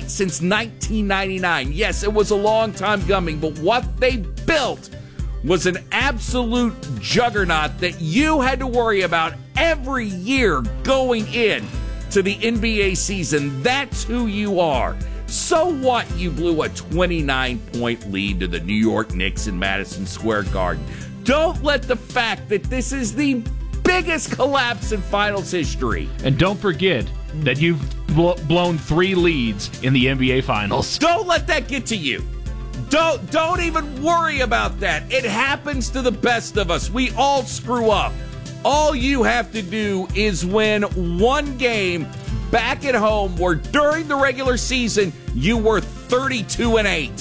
1999. Yes, it was a long time coming, but what they built was an absolute juggernaut that you had to worry about every year going in to the NBA season. That's who you are. So what? You blew a 29-point lead to the New York Knicks in Madison Square Garden. Don't let the fact that this is the biggest collapse in finals history. And don't forget that you've blown 3 leads in the NBA Finals. Don't let that get to you. Don't even worry about that. It happens to the best of us. We all screw up. All you have to do is win one game back at home where during the regular season you were 32-8.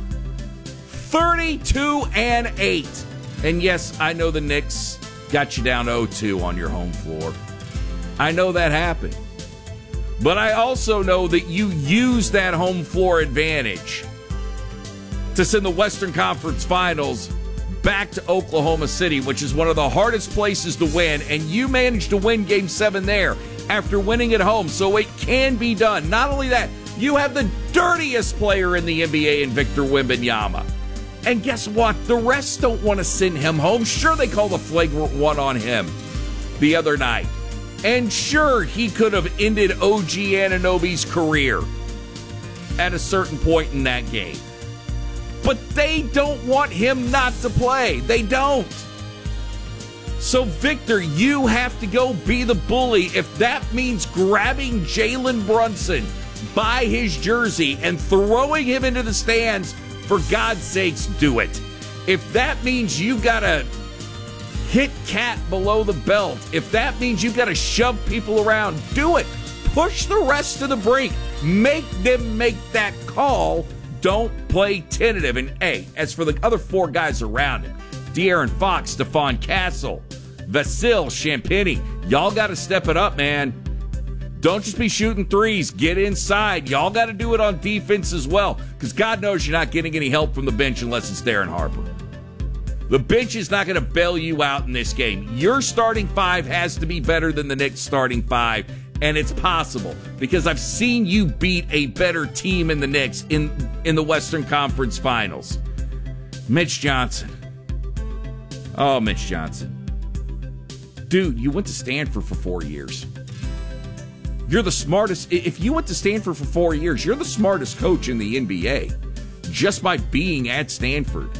32-8. And yes, I know the Knicks got you down 0-2 on your home floor. I know that happened. But I also know that you used that home floor advantage to send the Western Conference Finals back to Oklahoma City, which is one of the hardest places to win, and you managed to win Game 7 there after winning at home, so it can be done. Not only that, you have the dirtiest player in the NBA in Victor Wembanyama. And guess what? The rest don't want to send him home. Sure, they called a flagrant one on him the other night. And sure, he could have ended OG Anunoby's career at a certain point in that game. But they don't want him not to play. They don't. So, Victor, you have to go be the bully. If that means grabbing Jalen Brunson by his jersey and throwing him into the stands, for God's sakes, do it. If that means you got to hit Cat below the belt, if that means you got to shove people around, do it. Push the rest to the brink. Make them make that call. Don't play tentative. And, hey, as for the other 4 guys around him, De'Aaron Fox, Stephon Castle, Vasil, Champagnie, y'all got to step it up, man. Don't just be shooting threes. Get inside. Y'all got to do it on defense as well, because God knows you're not getting any help from the bench unless it's Darren Harper. The bench is not going to bail you out in this game. Your starting 5 has to be better than the Knicks' starting 5, and it's possible because I've seen you beat a better team in the Knicks in the Western Conference Finals. Mitch Johnson. Oh, Mitch Johnson. Dude, you went to Stanford for 4 years. You're the smartest. If you went to Stanford for 4 years, you're the smartest coach in the NBA just by being at Stanford.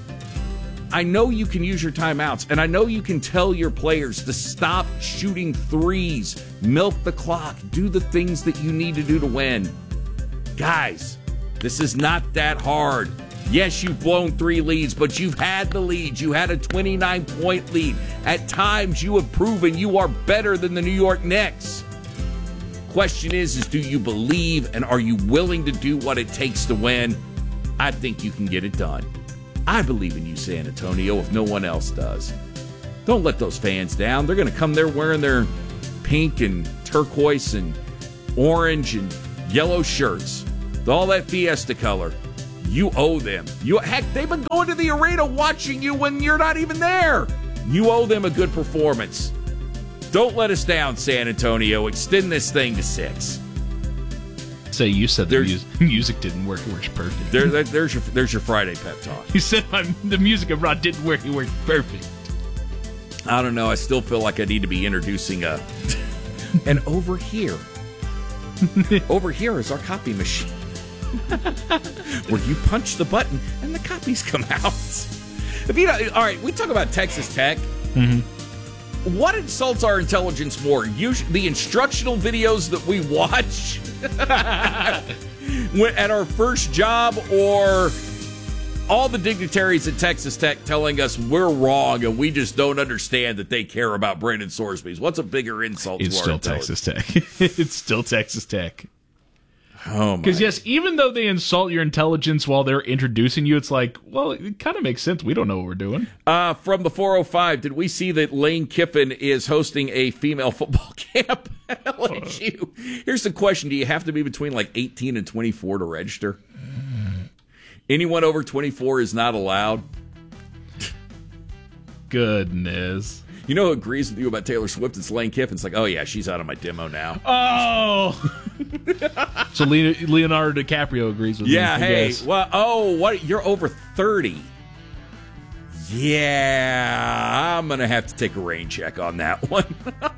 I know you can use your timeouts, and I know you can tell your players to stop shooting threes, milk the clock, do the things that you need to do to win. Guys, this is not that hard. Yes, you've blown 3 leads, but you've had the lead. You had a 29-point lead. At times, you have proven you are better than the New York Knicks. question is do you believe and are you willing to do what it takes to win? I think you can get it done. I believe in you, San Antonio, if no one else does. Don't let those fans down. They're going to come there wearing their pink and turquoise and orange and yellow shirts. All that Fiesta color. You owe them. Heck, they've been going to the arena watching you when you're not even there. You owe them a good performance. Don't let us down, San Antonio. Extend this thing to 6. Say you said the music didn't work. It works perfect. There's your Friday pep talk. You said the music I brought didn't work. It worked perfect. I don't know. I still feel like I need to be introducing and over here. Over here is our copy machine. Where you punch the button and the copies come out. All right, we talk about Texas Tech. Mm-hmm. What insults our intelligence more? The instructional videos that we watch at our first job, or all the dignitaries at Texas Tech telling us we're wrong and we just don't understand that they care about Brandon Sorsby? What's a bigger insult to our intelligence? Texas Tech. It's still Texas Tech. Oh, because yes, even though they insult your intelligence while they're introducing you, it's like, well, it kind of makes sense. We don't know what we're doing. From the 405, did we see that Lane Kiffin is hosting a female football camp at LSU? Here's the question. Do you have to be between like 18 and 24 to register? Anyone over 24 is not allowed? Goodness. You know who agrees with you about Taylor Swift? It's Lane Kiffin. It's like, oh, yeah, she's out of my demo now. Oh! So Leonardo DiCaprio agrees with me. Yeah, hey. Well, what? You're over 30. Yeah, I'm going to have to take a rain check on that one.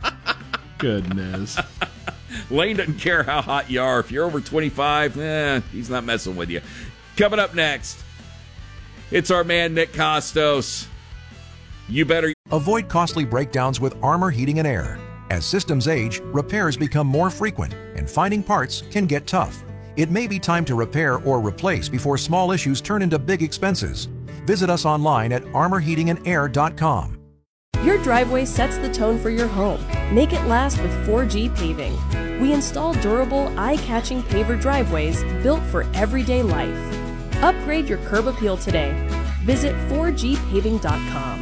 Goodness. Lane doesn't care how hot you are. If you're over 25, he's not messing with you. Coming up next, it's our man Nick Costos. You better avoid costly breakdowns with Armor Heating and Air. As systems age, repairs become more frequent, and finding parts can get tough. It may be time to repair or replace before small issues turn into big expenses. Visit us online at armorheatingandair.com. Your driveway sets the tone for your home. Make it last with 4G Paving. We install durable, eye-catching paver driveways built for everyday life. Upgrade your curb appeal today. Visit 4gpaving.com.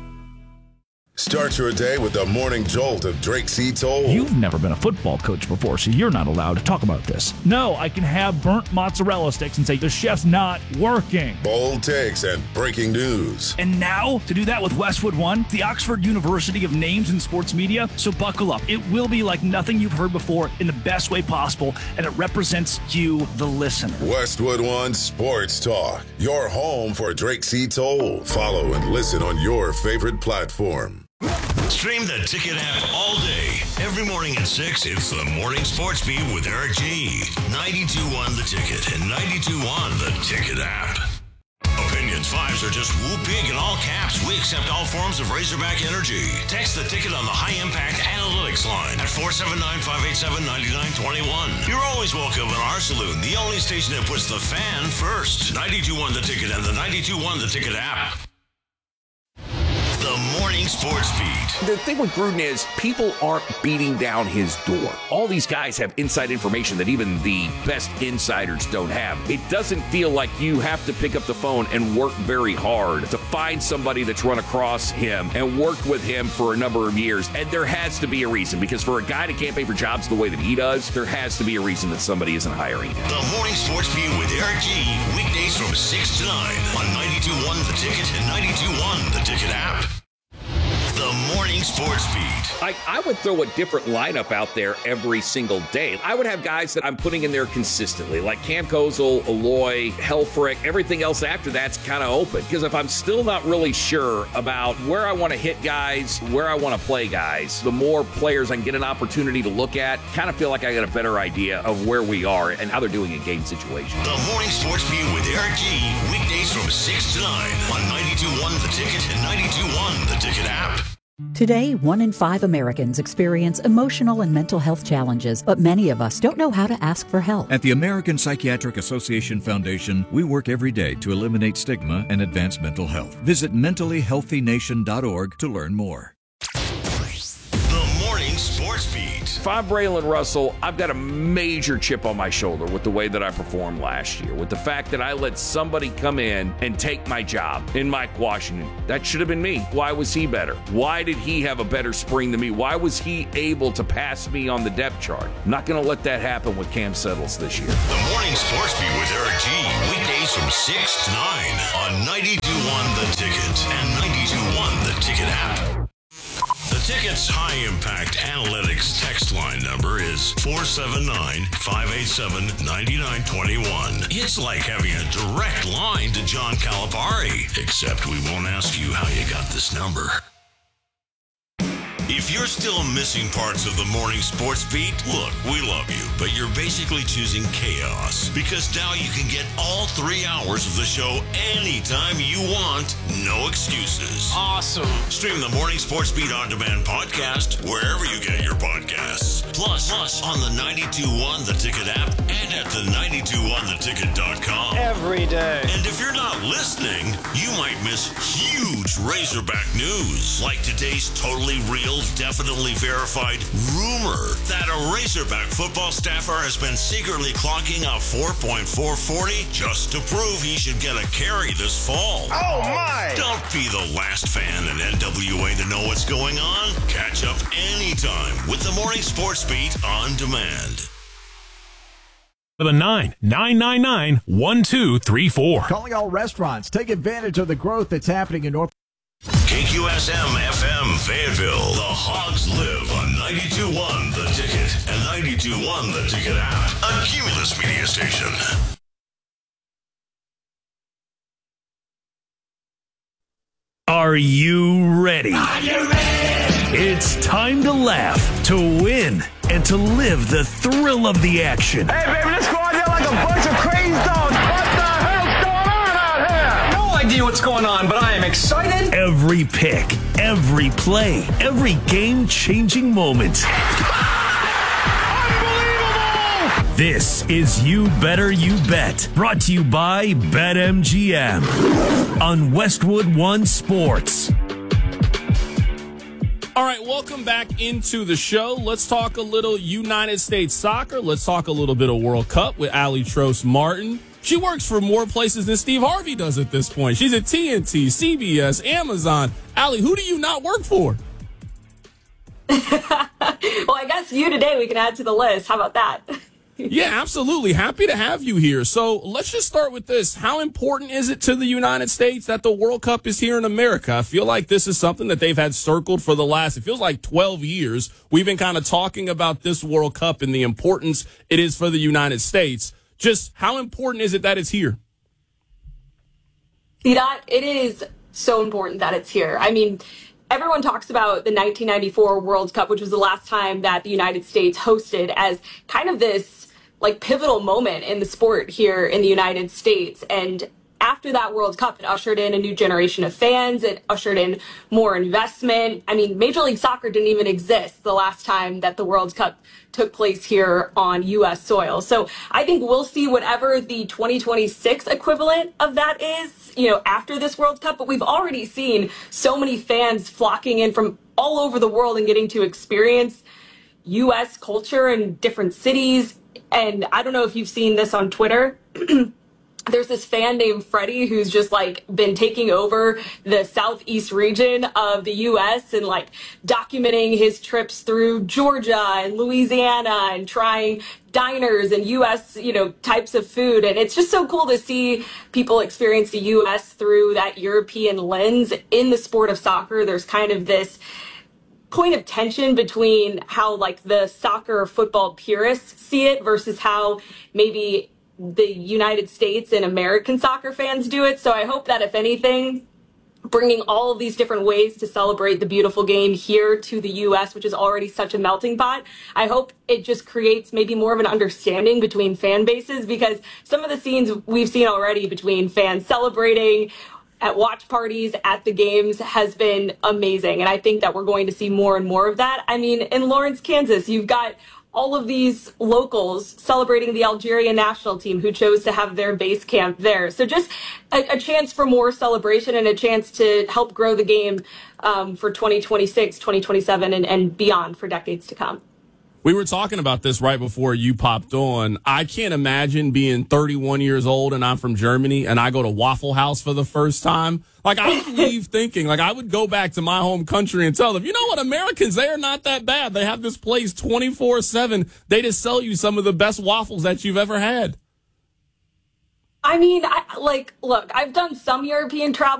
Start your day with the morning jolt of Drake C. Toll. You've never been a football coach before, so you're not allowed to talk about this. No, I can have burnt mozzarella sticks and say the chef's not working. Bold takes and breaking news. And now, to do that with Westwood One, the Oxford University of names in sports media, so buckle up. It will be like nothing you've heard before in the best way possible, and it represents you, the listener. Westwood One Sports Talk, your home for Drake C. Toll. Follow and listen on your favorite platform. Stream the Ticket app all day. Every morning at 6, it's the Morning Sports Beat with Eric G. 92.1 The Ticket and 92.1 The Ticket app. Opinions 5s are just whoop big in all caps. We accept all forms of Razorback energy. Text the Ticket on the High Impact Analytics line at 479-587-9921. You're always welcome in our saloon, the only station that puts the fan first. 92.1 The Ticket and the 92.1 The Ticket app. The Morning Sports Beat. The thing with Gruden is people aren't beating down his door. All these guys have inside information that even the best insiders don't have. It doesn't feel like you have to pick up the phone and work very hard to find somebody that's run across him and worked with him for a number of years. And there has to be a reason, because for a guy to campaign for jobs the way that he does, there has to be a reason that somebody isn't hiring him. The Morning Sports Beat with Eric G. Weekdays from 6 to 9 on 92.1 The Ticket and 92.1 The Ticket app. The Morning Sports Beat. I would throw a different lineup out there every single day. I would have guys that I'm putting in there consistently, like Cam Kozel, Aloy, Helfrich. Everything else after that's kind of open. Because if I'm still not really sure about where I want to hit guys, where I want to play guys, the more players I can get an opportunity to look at, kind of feel like I got a better idea of where we are and how they're doing in game situations. The Morning Sports Beat with Eric G. Weekdays from 6 to 9 on 92.1 The Ticket and 92.1 The Ticket app. Today, 1 in 5 Americans experience emotional and mental health challenges, but many of us don't know how to ask for help. At the American Psychiatric Association Foundation, we work every day to eliminate stigma and advance mental health. Visit mentallyhealthynation.org to learn more. The Morning Sports Sports Beat. If I'm Braylon Russell, I've got a major chip on my shoulder with the way that I performed last year, with the fact that I let somebody come in and take my job in Mike Washington. That should have been me. Why was he better? Why did he have a better spring than me? Why was he able to pass me on the depth chart? I'm not going to let that happen with Cam Settles this year. The Morning Sports Beat with Eric G. Weekdays from 6 to 9 on 92.1 The Ticket and 92.1 The Ticket app. The Ticket's high-impact analytics text line number is 479-587-9921. It's like having a direct line to John Calipari, except we won't ask you how you got this number. If you're still missing parts of the Morning Sports Beat, look, we love you, but you're basically choosing chaos, because now you can get all 3 hours of the show anytime you want, no excuses. Awesome. Stream the Morning Sports Beat On Demand podcast wherever you get your podcasts. Plus on the 92.1 The Ticket app and at the 92.1theticket.com. Every day. And if you're not listening, you might miss huge Razorback news, like today's totally real, definitely verified rumor that a Razorback football staffer has been secretly clocking a 4.440 just to prove he should get a carry this fall. Oh, my! Don't be the last fan in NWA to know what's going on. Catch up anytime with the Morning Sports Beat On Demand. The 999-1234. Calling all restaurants. Take advantage of the growth that's happening in North. KQSM FM Fayetteville. The Hogs live on 92.1 The Ticket and 92.1 The Ticket app. A Cumulus media station. Are you ready? Are you ready? It's time to laugh, to win, and to live the thrill of the action. Hey, baby, let's go out there like a bunch of crazy dogs. What the hell's going on out here? No idea what's going on, but I am excited. Every pick, every play, every game-changing moment. Unbelievable! This is You Better You Bet, brought to you by BetMGM on Westwood One Sports. All right, welcome back into the show. Let's talk a little United States soccer. Let's talk a little bit of World Cup with Ali Trost Martin. She works for more places than Steve Harvey does at this point. She's at TNT, CBS, Amazon. Ali, who do you not work for? Well, I guess you today we can add to the list. How about that? Yeah, absolutely. Happy to have you here. So let's just start with this. How important is it to the United States that the World Cup is here in America? I feel like this is something that they've had circled for the last, it feels like 12 years. We've been kind of talking about this World Cup and the importance it is for the United States. Just how important is it that it's here? See, that it is so important that it's here. I mean, everyone talks about the 1994 World Cup, which was the last time that the United States hosted, as kind of this like pivotal moment in the sport here in the United States. And after that World Cup, it ushered in a new generation of fans. It ushered in more investment. I mean, Major League Soccer didn't even exist the last time that the World Cup took place here on U.S. soil. So I think we'll see whatever the 2026 equivalent of that is, you know, after this World Cup. But we've already seen so many fans flocking in from all over the world and getting to experience U.S. culture in different cities. And I don't know if you've seen this on Twitter. There's this fan named Freddie who's just like been taking over the southeast region of the U.S. and like documenting his trips through Georgia and Louisiana and trying diners and U.S., you know, types of food. And it's just so cool to see people experience the U.S. through that European lens in the sport of soccer. There's kind of this point of tension between how like the soccer football purists see it versus how maybe the United States and American soccer fans do it. So I hope that if anything, bringing all of these different ways to celebrate the beautiful game here to the U.S., which is already such a melting pot, I hope it just creates maybe more of an understanding between fan bases, because some of the scenes we've seen already between fans celebrating at watch parties, at the games, has been amazing. And I think that we're going to see more and more of that. I mean, in Lawrence, Kansas, you've got all of these locals celebrating the Algerian national team who chose to have their base camp there. So just a chance for more celebration and a chance to help grow the game for 2026, 2027, and beyond for decades to come. We were talking about this right before you popped on. I can't imagine being 31 years old and I'm from Germany and I go to Waffle House for the first time. Like, I would leave thinking, like, I would go back to my home country and tell them, you know what, Americans, they are not that bad. They have this place 24/7. They just sell you some of the best waffles that you've ever had. I mean, look, I've done some European travel.